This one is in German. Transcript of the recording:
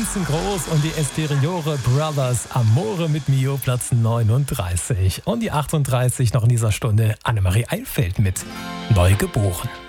Groß und die Esteriore Brothers, Amore mit Mio, Platz 39. Und die 38 noch in dieser Stunde, Annemarie Eilfeld mit Neugeboren.